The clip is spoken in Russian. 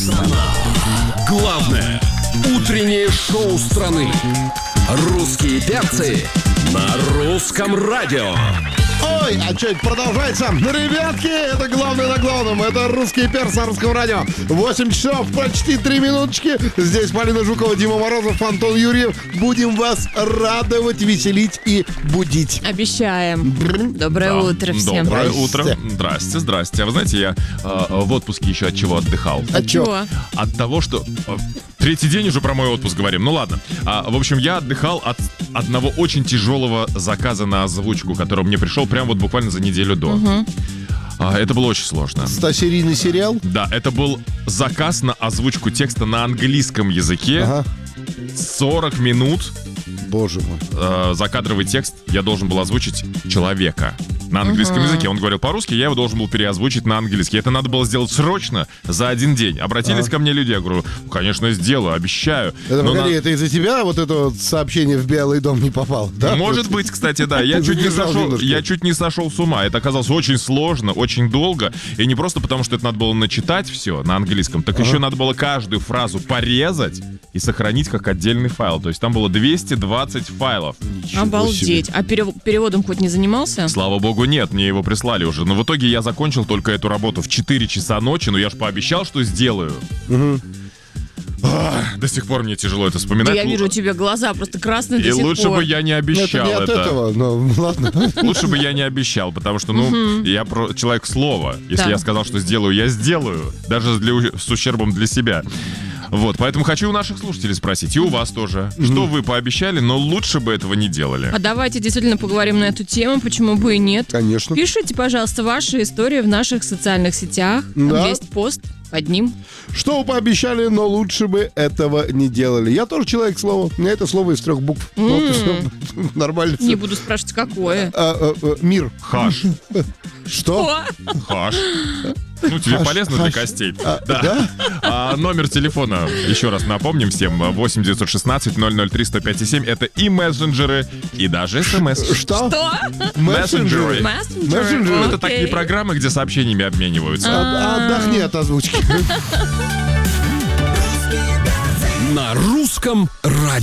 Страна. Главное утреннее шоу страны. Русские перцы на русском радио. Ой, а что это продолжается? Ребятки, это главное на главном. Это русские перцы на русском радио. 8 часов, почти 3 минуточки. Здесь Полина Жукова, Дима Морозов, Антон Юрьев. Будем вас радовать, веселить и будить. Обещаем. Доброе утро всем. Доброе утро. Здрасте. А вы знаете, я в отпуске еще от чего отдыхал? От чего? От того, что... Третий день уже про мой отпуск говорим. Ну ладно. В общем, я отдыхал от одного очень тяжелого заказа на озвучку, который мне пришел прямо вот буквально за неделю до. Это было очень сложно. 100-серийный сериал? Да, это был заказ на озвучку текста на английском языке. Ага. 40 минут. Боже мой. Закадровый текст я должен был озвучить человека на английском языке. Он говорил по-русски, я его должен был переозвучить на английский. Это надо было сделать срочно, за один день. Обратились ко мне люди, я говорю, конечно, сделаю, обещаю. Это, погоди, это из-за тебя вот это вот сообщение в Белый дом не попало, да? Может быть, кстати, да. Я чуть не сошел с ума. Это оказалось очень сложно, очень долго. И не просто потому, что это надо было начитать все на английском, так еще надо было каждую фразу порезать и сохранить как отдельный файл. То есть там было 220 файлов. Обалдеть. А переводом хоть не занимался? Слава богу, нет, мне его прислали уже. Но в итоге я закончил только эту работу в 4 часа ночи, но я же пообещал, что сделаю. До сих пор мне тяжело это вспоминать. Да я вижу, у тебя глаза просто красные до сих пор. И лучше бы я не обещал это. Не от этого, но ладно. Лучше бы я не обещал, потому что, я человек слова. Если я сказал, что сделаю, я сделаю. Даже с ущербом для себя. Вот, поэтому хочу у наших слушателей спросить, и у вас тоже, что вы пообещали, но лучше бы этого не делали. А давайте действительно поговорим на эту тему, почему бы и нет. Конечно. Пишите, пожалуйста, ваши истории в наших социальных сетях. Да. Там есть пост под ним. Что вы пообещали, но лучше бы этого не делали. Я тоже человек слова. У меня это слово из 3 букв. Нормально. Не буду спрашивать, какое. Мир. Хаш. Что? Хаш. Ну, тебе полезно для костей. Да. Номер телефона, еще раз напомним всем, 8 916 003 105,7. Это и мессенджеры, и даже смс. Что? Мессенджеры. Мессенджеры. Это такие программы, где сообщениями обмениваются. Отдохни от озвучки. На русском радио.